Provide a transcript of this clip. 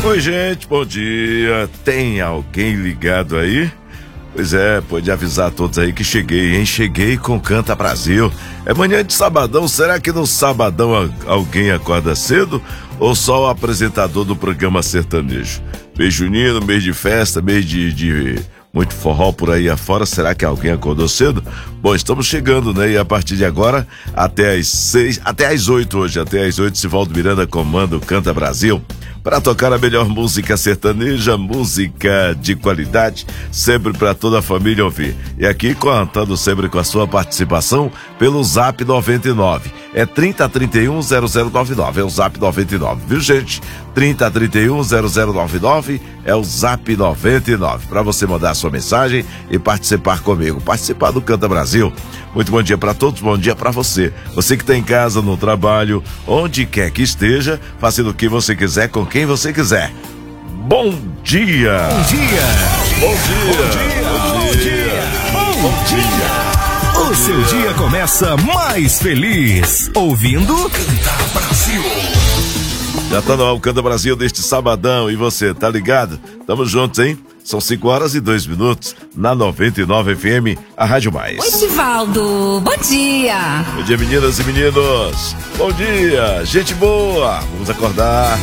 Oi, gente, bom dia. Tem alguém ligado aí? Pois é, pode avisar a todos aí que cheguei, hein? Cheguei com Canta Brasil. É manhã de sabadão, será que no sabadão alguém acorda cedo? Ou só o apresentador do programa sertanejo? Mês junino, mês de festa, mês de muito forró por aí afora, será que alguém acordou cedo? Bom, estamos chegando, né? E a partir de agora, até às 8 hoje, até às 8, Sivaldo Miranda comanda o Canta Brasil, para tocar a melhor música sertaneja, música de qualidade, sempre para toda a família ouvir. E aqui contando sempre com a sua participação pelo Zap 99. É 3031-0099, é o Zap 99, viu, gente? 3031-0099 é o Zap 99, para você mandar a sua mensagem e participar comigo, participar do Canta Brasil. Muito bom dia para todos, bom dia para você. Você que está em casa, no trabalho, onde quer que esteja, fazendo o que você quiser, com quem você quiser. Bom dia! Bom dia! Bom dia! Bom dia! Bom dia! O seu dia começa mais feliz, ouvindo Canta Brasil. Já tá no ar o Canta Brasil deste sabadão, e você, tá ligado? Tamo juntos, hein? São 5h02 na 99 FM, a Rádio Mais. Oi, Sivaldo, bom dia! Bom dia, meninas e meninos. Bom dia, gente boa. Vamos acordar,